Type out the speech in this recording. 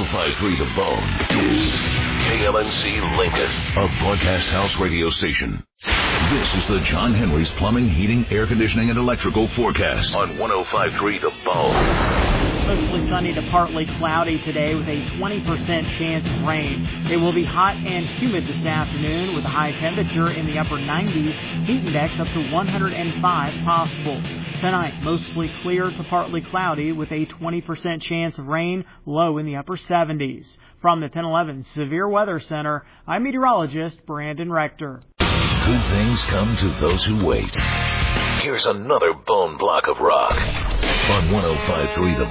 105.3 The Bone is KLNC Lincoln, a broadcast house radio station. This is the John Henry's Plumbing, Heating, Air Conditioning, and Electrical forecast on 105.3 The Bone. Mostly sunny to partly cloudy today with a 20% chance of rain. It will be hot and humid this afternoon with a high temperature in the upper 90s, heat index up to 105 possible. Tonight, mostly clear to partly cloudy with a 20% chance of rain, low in the upper 70s. From the 1011 Severe Weather Center, I'm meteorologist Brandon Rector. Good things come to those who wait. Here's another bone block of rock on 105.3 The